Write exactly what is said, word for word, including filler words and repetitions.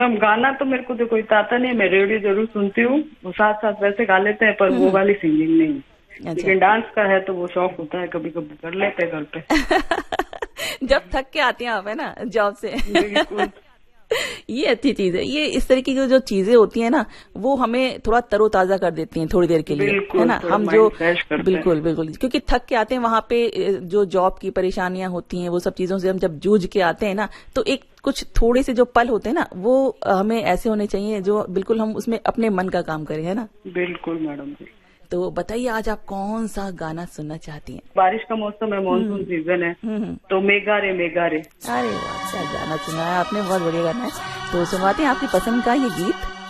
हम गाना तो मेरे को तो कोई आता नहीं, मैं रेडियो जरूर सुनती हूँ, वो साथ साथ वैसे गा लेते हैं, पर वो वाली सिंगिंग नहीं। अच्छा। लेकिन डांस का है तो वो शौक होता है, कभी कभी कर लेते हैं घर पे। जब थक के आती हैं आप, है ना, जॉब से। बिल्कुल। ये अच्छी चीज है। ये इस तरीके की जो चीजें होती है ना, वो हमें थोड़ा तरोताजा कर देती हैं थोड़ी देर के लिए, है ना। हम जो बिल्कुल बिल्कुल क्योंकि थक के आते हैं, वहां पे जो जॉब की परेशानियां होती हैं, वो सब चीजों से हम जब जूझ के आते हैं ना, तो एक कुछ थोड़े से जो पल होते हैं ना, वो हमें ऐसे होने चाहिए जो बिल्कुल हम उसमें अपने मन का काम करें, है ना। बिल्कुल मैडम। तो बताइए आज आप कौन सा गाना सुनना चाहती हैं? बारिश का मौसम है, मानसून सीजन है, तो मेघा रे मेघा रे। अरे वाह, अच्छा गाना सुना है आपने, बहुत बढ़िया गाना है। तो सुनवाते हैं आपकी पसंद का ये गीत।